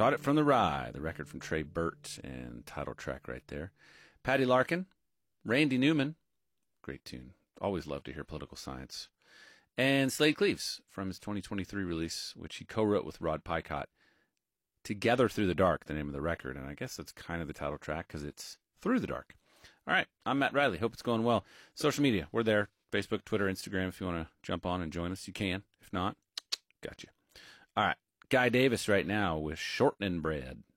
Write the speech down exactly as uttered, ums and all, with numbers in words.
Caught It From the Rye, the record from Trey Burt, and title track right there. Patty Larkin, Randy Newman, great tune. Always love to hear Political Science. And Slade Cleaves from his twenty twenty-three release, which he co-wrote with Rod Picott. Together Through the Dark, the name of the record. And I guess that's kind of the title track because it's Through the Dark. All right, I'm Matt Riley. Hope it's going well. Social media, we're there. Facebook, Twitter, Instagram. If you want to jump on and join us, you can. If not, got you. All right, Guy Davis right now with Shortening Bread.